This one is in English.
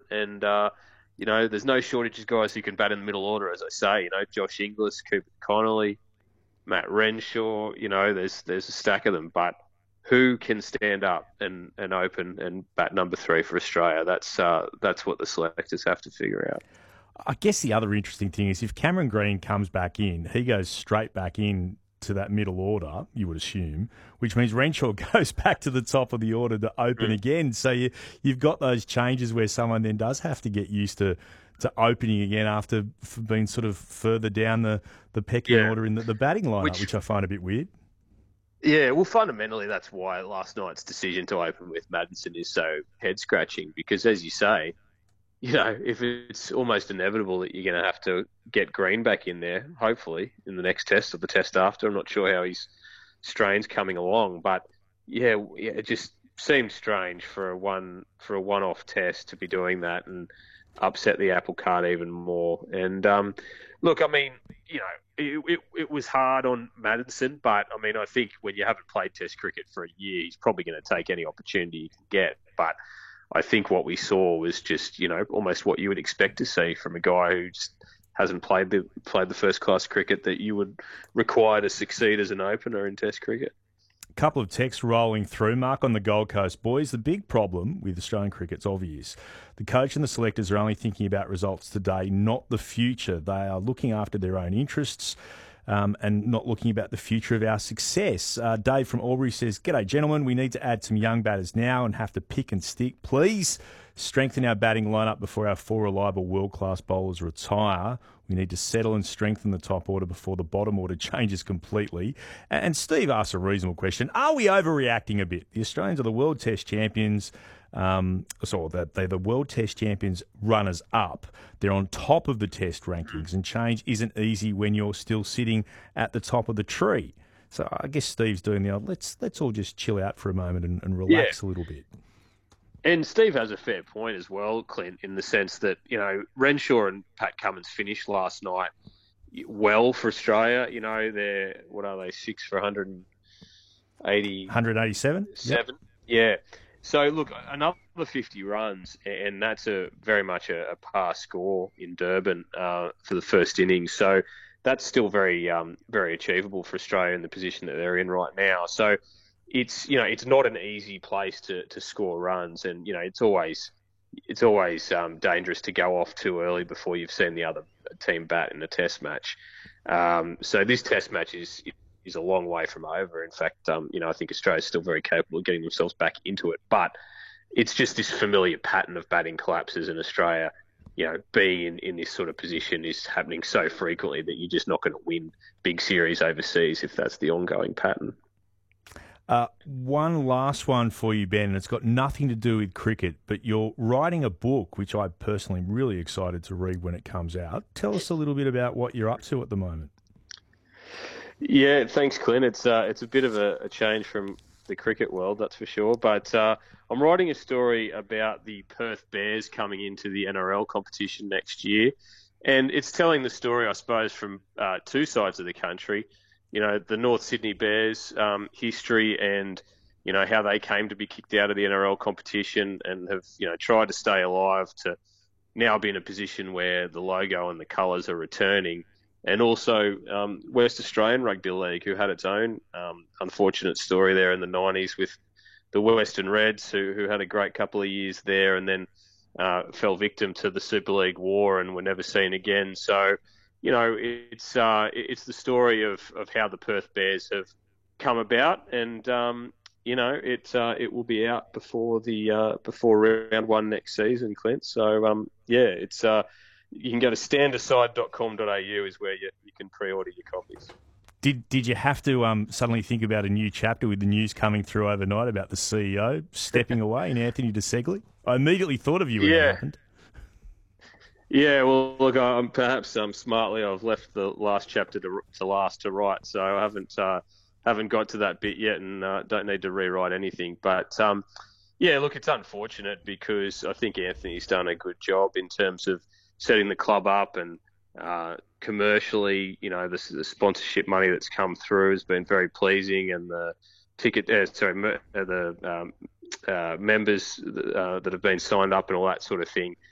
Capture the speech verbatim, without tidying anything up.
And, uh, you know, there's no shortage of guys who can bat in the middle order, as I say. You know, Josh Inglis, Cooper Connolly, Matt Renshaw. You know, there's there's a stack of them. But who can stand up and, and open and bat number three for Australia? That's uh, that's what the selectors have to figure out. I guess the other interesting thing is if Cameron Green comes back in, he goes straight back in to that middle order, you would assume, which means Renshaw goes back to the top of the order to open Mm. again. So you, you've got those changes where someone then does have to get used to, to opening again after f- being sort of further down the, the pecking Yeah, order in the, the batting lineup, which, which which I find a bit weird. yeah, well, fundamentally, that's why last night's decision to open with Madison is so head scratching because, as you say, you know, if it's almost inevitable that you're going to have to get Green back in there, hopefully in the next test or the test after. I'm not sure how his strain's coming along, but yeah, yeah, it just seemed strange for a one for a one-off test to be doing that and upset the apple cart even more. And um, look, I mean, you know, it, it it was hard on Madison, but I mean, I think when you haven't played Test cricket for a year, he's probably going to take any opportunity he can get, but. I think what we saw was just, you know, almost what you would expect to see from a guy who just hasn't played the played the first class cricket that you would require to succeed as an opener in Test cricket. Couple of texts rolling through. Mark on the Gold Coast. Boys, the big problem with Australian cricket's obvious. The coach and the selectors are only thinking about results today, not the future. They are looking after their own interests. Um, and not looking about the future of our success. Uh, Dave from Albury says, "G'day, gentlemen. We need to add some young batters now and have to pick and stick. Please strengthen our batting lineup before our four reliable world-class bowlers retire. We need to settle and strengthen the top order before the bottom order changes completely." And Steve asks a reasonable question. Are we overreacting a bit? The Australians are the World Test champions. Um, so that they're the World Test champions runners up. They're on top of the Test rankings, and change isn't easy when you're still sitting at the top of the tree. So I guess Steve's doing the old, let's let's all just chill out for a moment and, and relax Yeah. a little bit. And Steve has a fair point as well, Clint, in the sense that, you know, Renshaw and Pat Cummins finished last night well for Australia. You know, they're, what are they, six for one eighty? one eighty-seven? Seven. Yeah. So look, another fifty runs, and that's a very much a, a par score in Durban uh, for the first innings. So that's still very um, very achievable for Australia in the position that they're in right now. So it's you know it's not an easy place to, to score runs, and you know it's always it's always um, dangerous to go off too early before you've seen the other team bat in a Test match. Um, so this Test match is. is a long way from over. In fact, um, you know, I think Australia's still very capable of getting themselves back into it. But it's just this familiar pattern of batting collapses in Australia. You know, being in, in this sort of position is happening so frequently that you're just not going to win big series overseas if that's the ongoing pattern. Uh, one last one for you, Ben, and it's got nothing to do with cricket, but you're writing a book, which I personally am really excited to read when it comes out. Tell us a little bit about what you're up to at the moment. Yeah, thanks, Clint. It's uh, it's a bit of a, a change from the cricket world, that's for sure. But uh, I'm writing a story about the Perth Bears coming into the N R L competition next year, and it's telling the story, I suppose, from uh, two sides of the country. You know, the North Sydney Bears um, history and you know how they came to be kicked out of the N R L competition and have you know tried to stay alive to now be in a position where the logo and the colours are returning. And also um, West Australian Rugby League, who had its own um, unfortunate story there in the nineties with the Western Reds, who, who had a great couple of years there and then uh, fell victim to the Super League war and were never seen again. So, you know, it's uh, it's the story of, of how the Perth Bears have come about, and um, you know, it uh, it will be out before the uh, before round one next season, Clint. So um, yeah, it's. Uh, You can go to stand aside dot com dot a u is where you, you can pre-order your copies. Did did you have to um, suddenly think about a new chapter with the news coming through overnight about the C E O stepping away in Anthony DeSegli? I immediately thought of you when yeah. that happened. Yeah, well, look, I'm perhaps um, smartly I've left the last chapter to, to last to write, so I haven't uh, haven't got to that bit yet, and uh, don't need to rewrite anything. But um, yeah, look, it's unfortunate because I think Anthony's done a good job in terms of setting the club up and uh, commercially, you know, the, the sponsorship money that's come through has been very pleasing, and the ticket, uh, sorry, uh, the um, uh, members uh, that have been signed up and all that sort of thing